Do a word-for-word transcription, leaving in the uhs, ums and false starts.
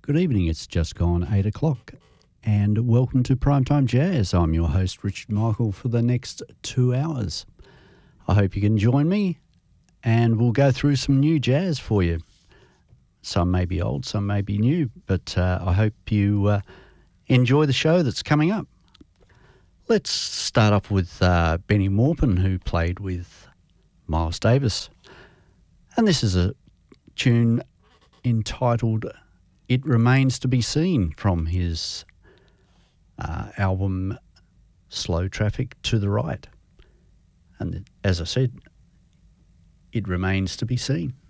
Good evening, it's just gone eight o'clock and welcome to Primetime Jazz. I'm your host Richard Michael for the next two hours. I hope you can join me and we'll go through some new jazz for you. Some may be old, some may be new, but uh, I hope you uh, enjoy the show that's coming up. Let's start off with uh, Benny Maupin, who played with Miles Davis. And this is a tune entitled It Remains to Be Seen from his uh, album Slow Traffic to the Right. And as I said, it remains to be seen.